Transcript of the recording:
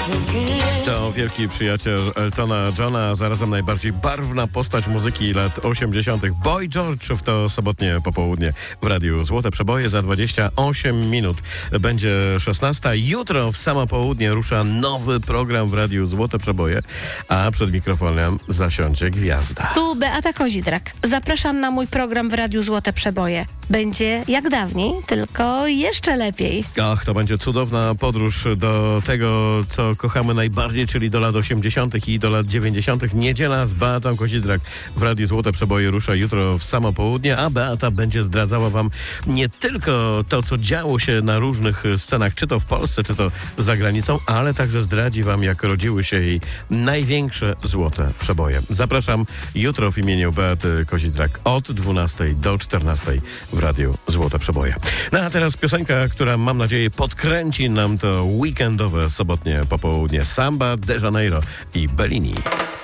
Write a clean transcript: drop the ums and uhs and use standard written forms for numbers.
To wielki przyjaciel Eltona Johna, a zarazem najbardziej barwna postać muzyki lat 80. Boy George w to sobotnie popołudnie w Radiu Złote Przeboje. Za 28 minut będzie 16. Jutro w samo południe rusza nowy program w Radiu Złote Przeboje, a przed mikrofonem zasiądzie gwiazda. Tu Beata Kozidrak. Zapraszam na mój program w Radiu Złote Przeboje. Będzie jak dawniej, tylko jeszcze lepiej. Ach, to będzie cudowna podróż do tego, co kochamy najbardziej, czyli do lat 80. i do lat 90. Niedziela z Beatą Kozidrak w Radiu Złote Przeboje rusza jutro w samo południe, a Beata będzie zdradzała wam nie tylko to, co działo się na różnych scenach, czy to w Polsce, czy to za granicą, ale także zdradzi wam, jak rodziły się jej największe złote przeboje. Zapraszam jutro w imieniu Beaty Kozidrak od 12 do 14 w Radiu Złote Przeboje. No a teraz piosenka, która mam nadzieję podkręci nam to weekendowe sobotnie popołudnie. Samba de Janeiro i Bellini.